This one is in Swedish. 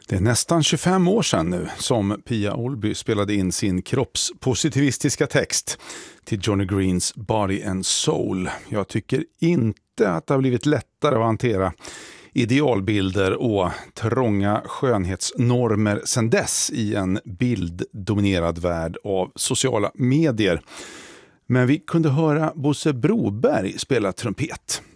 Det är nästan 25 år sedan nu som Pia Olby spelade in sin kroppspositivistiska text till Johnny Greens Body and Soul. Jag tycker inte att det har blivit lättare att hantera idealbilder och trånga skönhetsnormer sedan dess i en bilddominerad värld av sociala medier. Men vi kunde höra Bosse Broberg spela trumpet.